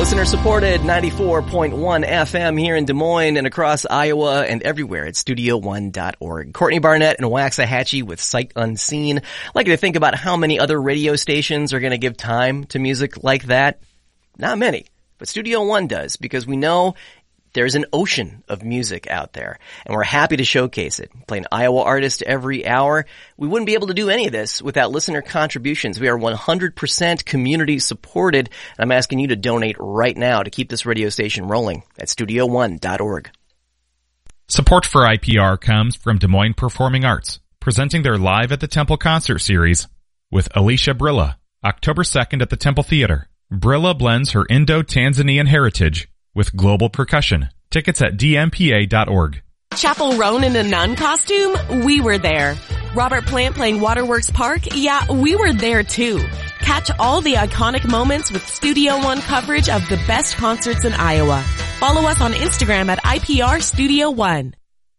Listener supported 94.1 FM here in Des Moines and across Iowa and everywhere at studio1.org. Courtney Barnett and Waxahachie with Sight Unseen. I'd like to think about how many other radio stations are going to give time to music like that. Not many, but Studio One does, because we know there's an ocean of music out there, and we're happy to showcase it. Playing Iowa artists every hour. We wouldn't be able to do any of this without listener contributions. We are 100% community supported, and I'm asking you to donate right now to keep this radio station rolling at studio1.org. Support for IPR comes from Des Moines Performing Arts, presenting their Live at the Temple concert series with Alicia Brilla, October 2nd at the Temple Theater. Brilla blends her Indo-Tanzanian heritage with global percussion. Tickets at dmpa.org. Chapel Roan in a nun costume? We were there. Robert Plant playing Waterworks Park? Yeah, we were there too. Catch all the iconic moments with Studio One coverage of the best concerts in Iowa. Follow us on Instagram at IPR Studio One.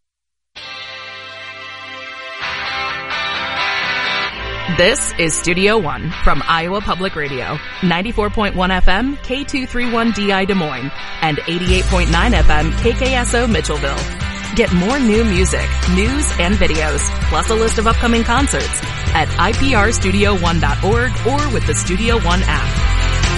This is Studio One from Iowa Public Radio, 94.1 FM, K231DI Des Moines, and 88.9 FM, KKSO Mitchellville. Get more new music, news, and videos, plus a list of upcoming concerts at iprstudio1.org or with the Studio One app.